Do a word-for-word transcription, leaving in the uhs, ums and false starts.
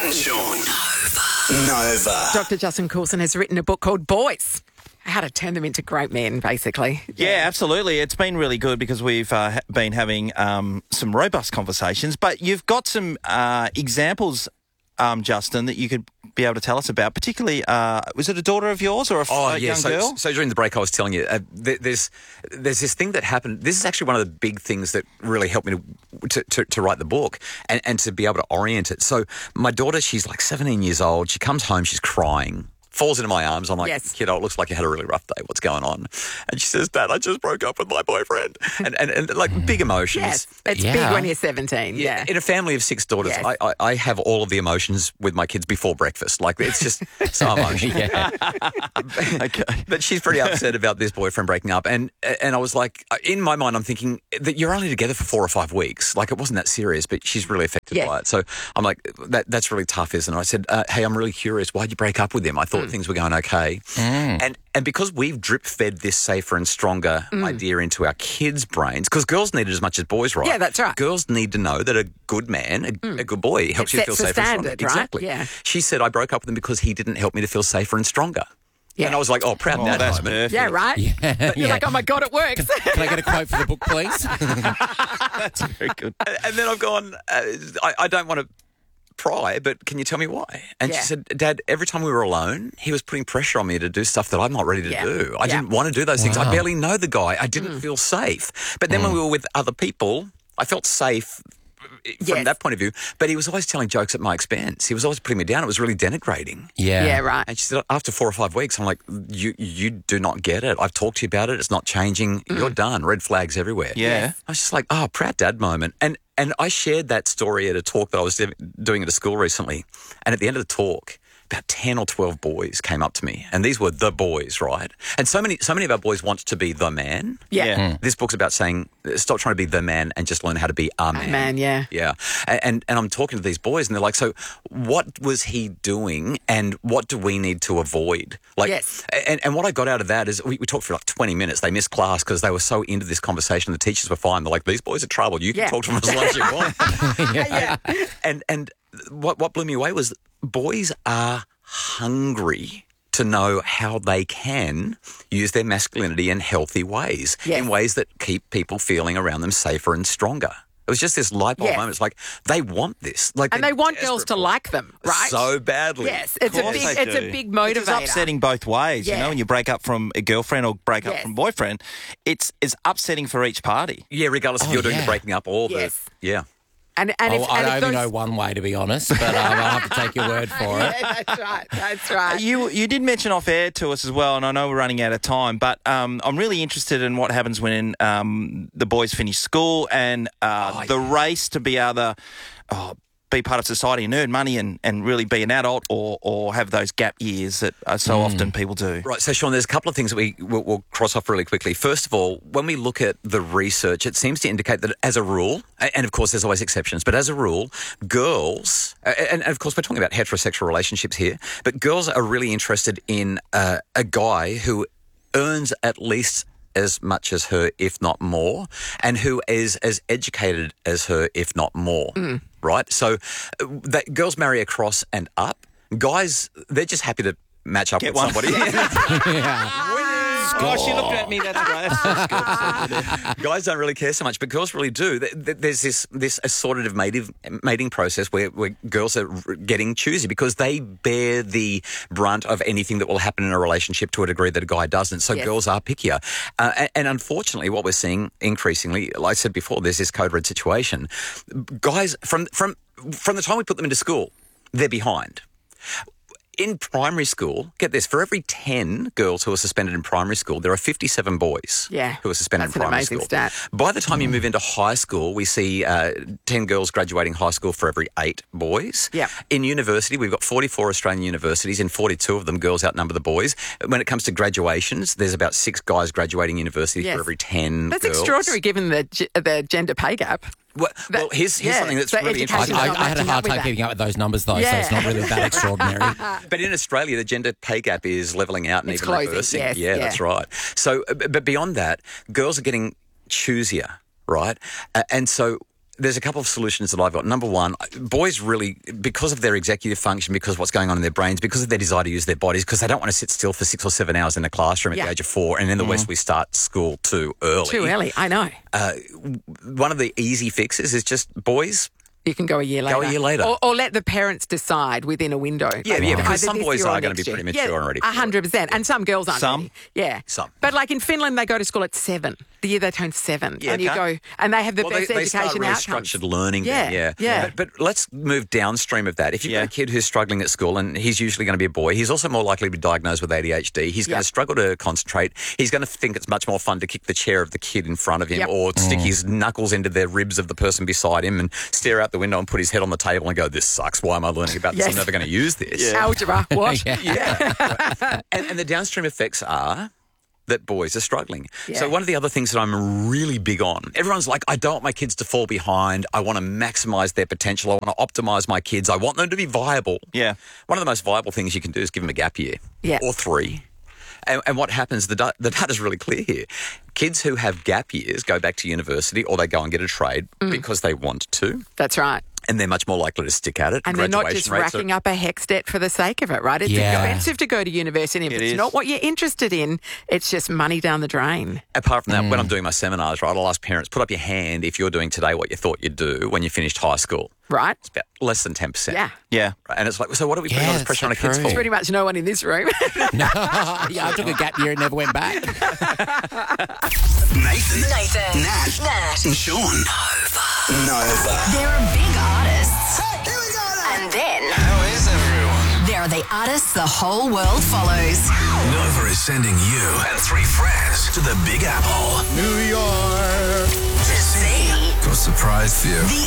Matt and Sean. Nova. Nova. Doctor Justin Coulson has written a book called Boys. How to turn them into great men, basically. Yeah, yeah absolutely. It's been really good because we've uh, been having um, some robust conversations. But you've got some uh, examples, um, Justin, that you could be able to tell us about. Particularly, uh, was it a daughter of yours or a, oh, a yeah. young so, girl? So during the break, I was telling you, uh, there, there's there's this thing that happened. This is actually one of the big things that really helped me to to, to, to write the book and, and to be able to orient it. So my daughter, she's like seventeen years old. She comes home, she's crying. Falls into my arms. I'm like, yes. kiddo, it looks like you had a really rough day. What's going on? And she says, Dad, I just broke up with my boyfriend. And and, and like big emotions. Yes, it's Yeah. big when you're seventeen. Yeah. In a family of six daughters, Yes. I, I, I have all of the emotions with my kids before breakfast. Like, it's just so emotional. Yeah. Okay. But she's pretty upset about this boyfriend breaking up. And and I was like, in my mind, I'm thinking that you're only together for four or five weeks. Like, it wasn't that serious, but she's really affected Yeah. by it. So I'm like, that that's really tough, isn't it? I said, uh, hey, I'm really curious. Why'd you break up with him? I thought Mm. things were going okay. Mm. And and because we've drip fed this safer and stronger Mm. idea into our kids' brains, because girls need it as much as boys, right? Yeah, that's right. Girls need to know that a good man, a, Mm. a good boy, helps It you feel sets the safer and standard, stronger. right? Exactly. Yeah. She said, I broke up with him because he didn't help me to feel safer and stronger. Yeah. And I was like, oh, proud Oh, dad that's moment. perfect. Yeah, right? Yeah. But you're Yeah. like, oh, my God, it works. Can I get a quote for the book, please? That's very good. And then I've gone, uh, I, I don't want to pry, but can you tell me why? And Yeah. she said, Dad, every time we were alone, he was putting pressure on me to do stuff that I'm not ready to Yeah. do. I Yeah. didn't want to do those things. I Wow. barely know the guy. I didn't Mm. feel safe. But then when we were with other people, I felt safe from Yes. that point of view. But he was always telling jokes at my expense. He was always putting me down. It was really denigrating. Yeah. Yeah, right. And she said, after four or five weeks, I'm like, you you do not get it. I've talked to you about it. It's not changing. Mm. You're done. Red flags everywhere. Yeah. I was just like, oh, proud dad moment. And and I shared that story at a talk that I was doing at a school recently. And at the end of the talk, about ten or twelve boys came up to me. And these were the boys, right? And so many so many of our boys want to be the man. Yeah. Yeah. Mm. This book's about saying, stop trying to be the man and just learn how to be a man. Man, yeah. Yeah. And, and and I'm talking to these boys and they're like, so what was he doing and what do we need to avoid? Like, Yes. And, and what I got out of that is we, we talked for like twenty minutes. They missed class because they were so into this conversation. The teachers were fine. They're like, these boys are trouble. You can Yeah. talk to them as long as you want. Yeah. And, and what, what blew me away was boys are hungry to know how they can use their masculinity in healthy ways, Yes. in ways that keep people feeling around them safer and stronger. It was just this light bulb Yes. moment. It's like they want this, like, And they're they want girls desperate to for it like them, right? so badly. Yes, it's a course big, they it's a do. big motivator. It's upsetting both ways, you Yeah. know, when you break up from a girlfriend or break up Yes. from a boyfriend, it's it's upsetting for each party. Yeah, regardless if Oh, you're doing yeah. the breaking up or Yes. the yeah. And and Oh, if, I and if only those, know one way, to be honest, but um, I'll have to take your word for it. Yeah, that's right. That's right. You you did mention off air to us as well, and I know we're running out of time, but um, I'm really interested in what happens when um, the boys finish school and uh, Oh, the race to be able to oh, be part of society and earn money and, and really be an adult or, or have those gap years that uh, so often people do. Right, so Sean, there's a couple of things that we will we'll cross off really quickly. First of all, when we look at the research, it seems to indicate that as a rule, and of course there's always exceptions, but as a rule, girls, and of course we're talking about heterosexual relationships here, but girls are really interested in uh, a guy who earns at least as much as her, if not more, and who is as educated as her, if not more, Mm. right? So uh, that girls marry across and up. Guys, they're just happy to match up Get with one. somebody. Oh, she looked at me. That's great. That's good. Guys don't really care so much, but girls really do. Th- th- There's this this assortative mating, mating process where, where girls are r- getting choosy because they bear the brunt of anything that will happen in a relationship to a degree that a guy doesn't. So Yes. girls are pickier. Uh, and, and unfortunately, what we're seeing increasingly, like I said before, there's this code red situation. Guys, from from from the time we put them into school, they're behind. In primary school, get this, for every ten girls who are suspended in primary school, there are fifty-seven boys Yeah, who are suspended that's in an primary amazing school. stat. By the time you move into high school, we see uh, ten girls graduating high school for every eight boys. Yeah. In university, we've got forty-four Australian universities. In forty-two of them, girls outnumber the boys. When it comes to graduations, there's about six guys graduating university Yes. for every ten That's girls. extraordinary given the ge- the gender pay gap. Well, well here's, here's yeah, something that's so really I, education- interesting. I, not I had a matching up hard with time that. keeping up with those numbers, though, so Yeah. it's not really that extraordinary. But in Australia, the gender pay gap is levelling out and It's even closing, reversing. yes, yeah, yeah. that's right. So, uh, but beyond that, girls are getting choosier, right? Uh, and so there's a couple of solutions that I've got. Number one, boys really, because of their executive function, because of what's going on in their brains, because of their desire to use their bodies, because they don't want to sit still for six or seven hours in the classroom at Yeah. the age of four. And in the West, we start school too early. Too early, I know. Uh, one of the easy fixes is just boys. You can go a year later. Go a year later. Or, or let the parents decide within a window. Yeah, Like, yeah, because either some this boys year or are gonna next be year. premature yeah, already. A hundred percent. And some girls aren't. Some? ready. Yeah. Some. But like in Finland, they go to school at seven. The year they turn seven. Yeah, and you okay. go, and they have the Well, best they, they education start really outcomes. structured learning Yeah, then, yeah. yeah. But, but let's move downstream of that. If you've Yeah. got a kid who's struggling at school, and he's usually going to be a boy, he's also more likely to be diagnosed with A D H D. He's going Yep. to struggle to concentrate. He's going to think it's much more fun to kick the chair of the kid in front of him Yep. or stick his knuckles into the ribs of the person beside him and stare out the window and put his head on the table and go, this sucks. Why am I learning about this? Yes. I'm never going to use this. Algebra. What? Yeah. and, and the downstream effects are that boys are struggling. Yeah. So one of the other things that I'm really big on, everyone's like, I don't want my kids to fall behind. I want to maximize their potential. I want to optimize my kids. I want them to be viable. Yeah. One of the most viable things you can do is give them a gap year. Yeah. Or three. And, and what happens, the, da- the data's really clear here. Kids who have gap years go back to university or they go and get a trade Mm. because they want to. That's right. And they're much more likely to stick at it. And they're not just Graduation rates are- racking up a HECS debt for the sake of it, right? It's Yeah. expensive to go to university. If It it's is. not what you're interested in, it's just money down the drain. Apart from that, when I'm doing my seminars, right, I'll ask parents, put up your hand if you're doing today what you thought you'd do when you finished high school. Right? It's about less than ten percent. Yeah. Yeah. Right? And it's like, so what are we putting Yeah, all this that's pressure on so our kids true. for? Pretty much no one in this room. No, yeah, I took a gap year and never went back. Nathan, Nathan, Nat, Nat, and Sean. Nova. there are big artists. And then How is everyone? there are the artists the whole world follows. Nova is sending you and three friends to the Big Apple. New York. To see Got a surprise for you. the